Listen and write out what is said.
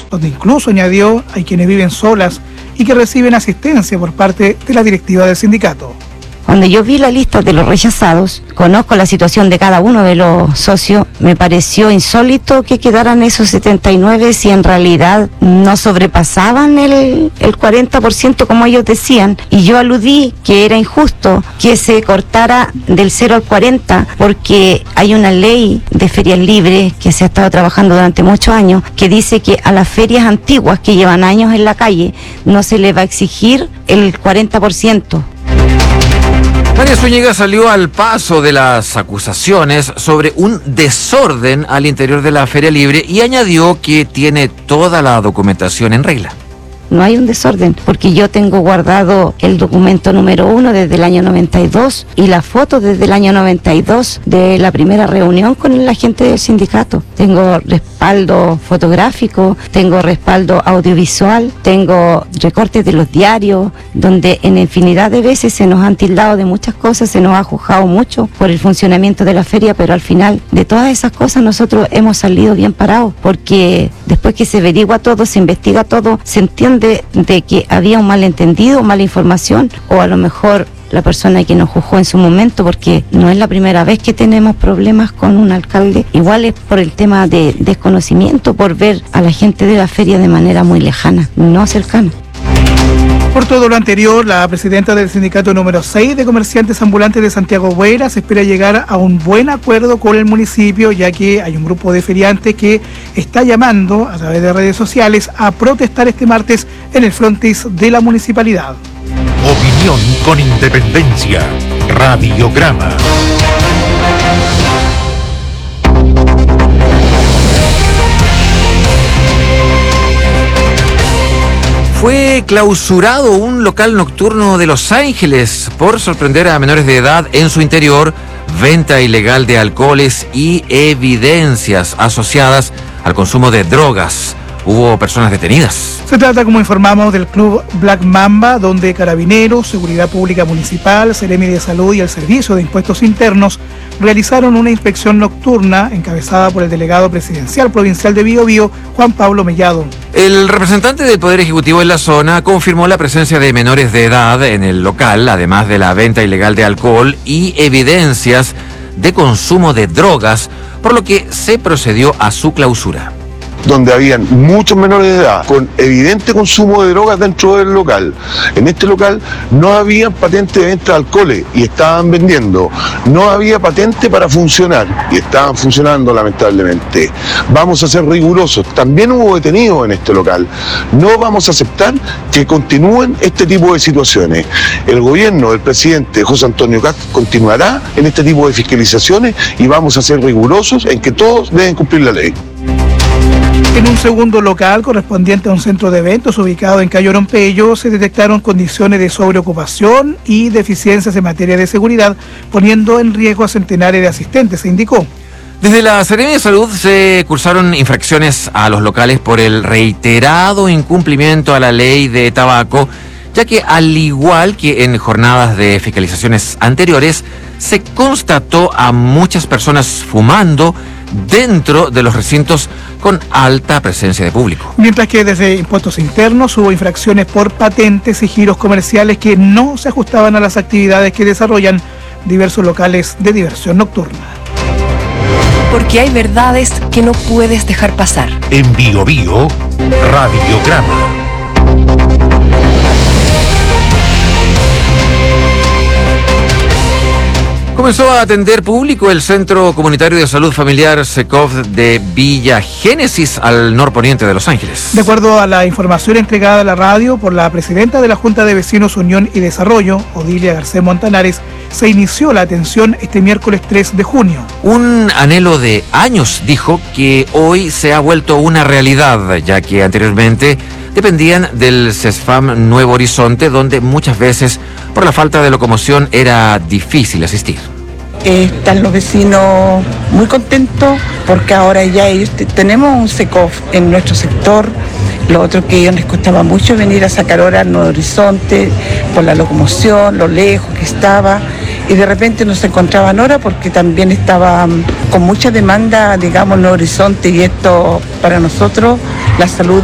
donde incluso añadió hay quienes viven solas y que reciben asistencia por parte de la directiva del sindicato. Cuando yo vi la lista de los rechazados, conozco la situación de cada uno de los socios, me pareció insólito que quedaran esos 79 si en realidad no sobrepasaban el 40% como ellos decían. Y yo aludí que era injusto que se cortara del 0 al 40 porque hay una ley de ferias libres que se ha estado trabajando durante muchos años que dice que a las ferias antiguas que llevan años en la calle no se le va a exigir el 40%. María Zúñiga salió al paso de las acusaciones sobre un desorden al interior de la Feria Libre y añadió que tiene toda la documentación en regla. No hay un desorden, porque yo tengo guardado el documento número 1 desde el año 92 y la foto desde el año 92 de la primera reunión con la gente del sindicato. Tengo respaldo fotográfico, tengo respaldo audiovisual, tengo recortes de los diarios, donde en infinidad de veces se nos han tildado de muchas cosas, se nos ha juzgado mucho por el funcionamiento de la feria, pero al final de todas esas cosas nosotros hemos salido bien parados, porque después que se averigua todo, se investiga todo, se entiende de que había un malentendido, mala información, o a lo mejor la persona que nos juzgó en su momento, porque no es la primera vez que tenemos problemas con un alcalde, igual es por el tema de desconocimiento, por ver a la gente de la feria de manera muy lejana, no cercana. Por todo lo anterior, la presidenta del sindicato número 6 de comerciantes ambulantes de Santiago Bueras espera llegar a un buen acuerdo con el municipio, ya que hay un grupo de feriantes que está llamando a través de redes sociales a protestar este martes en el frontis de la municipalidad. Opinión con independencia. Radiograma. Fue clausurado un local nocturno de Los Ángeles por sorprender a menores de edad en su interior, venta ilegal de alcoholes y evidencias asociadas al consumo de drogas. Hubo personas detenidas. Se trata, como informamos, del Club Black Mamba, donde Carabineros, Seguridad Pública Municipal, Seremi de Salud y el Servicio de Impuestos Internos realizaron una inspección nocturna encabezada por el delegado presidencial provincial de Biobío, Juan Pablo Mellado. El representante del Poder Ejecutivo en la zona confirmó la presencia de menores de edad en el local, además de la venta ilegal de alcohol y evidencias de consumo de drogas, por lo que se procedió a su clausura. Donde habían muchos menores de edad con evidente consumo de drogas dentro del local. En este local no había patente de venta de alcoholes y estaban vendiendo. No había patente para funcionar y estaban funcionando, lamentablemente. Vamos a ser rigurosos. También hubo detenidos en este local. No vamos a aceptar que continúen este tipo de situaciones. El gobierno del presidente José Antonio Kast continuará en este tipo de fiscalizaciones y vamos a ser rigurosos en que todos deben cumplir la ley. En un segundo local correspondiente a un centro de eventos ubicado en Cayo Orompeyo se detectaron condiciones de sobreocupación y deficiencias en materia de seguridad, poniendo en riesgo a centenares de asistentes, se indicó. Desde la Seremi de Salud se cursaron infracciones a los locales por el reiterado incumplimiento a la ley de tabaco, ya que al igual que en jornadas de fiscalizaciones anteriores, se constató a muchas personas fumando dentro de los recintos con alta presencia de público. Mientras que desde Impuestos Internos hubo infracciones por patentes y giros comerciales que no se ajustaban a las actividades que desarrollan diversos locales de diversión nocturna. Porque hay verdades que no puedes dejar pasar. En Biobío, Radiograma. Comenzó a atender público el Centro Comunitario de Salud Familiar SECOF de Villa Génesis, al norponiente de Los Ángeles. De acuerdo a la información entregada a la radio por la presidenta de la Junta de Vecinos Unión y Desarrollo, Odilia Garcés Montanares, se inició la atención este miércoles 3 de junio. Un anhelo de años, dijo, que hoy se ha vuelto una realidad, ya que anteriormente dependían del CESFAM Nuevo Horizonte, donde muchas veces por la falta de locomoción era difícil asistir. Están los vecinos muy contentos porque ahora ya ellos tenemos un SECOF en nuestro sector. Lo otro que a ellos les costaba mucho venir a sacar hora al Nuevo Horizonte por la locomoción, lo lejos que estaba, y de repente no se encontraban hora porque también estaba con mucha demanda, digamos, Nuevo Horizonte, y esto para nosotros, la salud